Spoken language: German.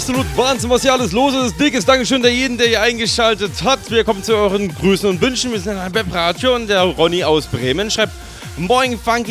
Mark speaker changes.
Speaker 1: Absolut Wahnsinn, was hier alles los ist. Dickes Dankeschön an jeden, der hier eingeschaltet hat. Wir kommen zu euren Grüßen und Wünschen. Wir sind ein Webradio und der Ronny aus Bremen schreibt: Moin Funky.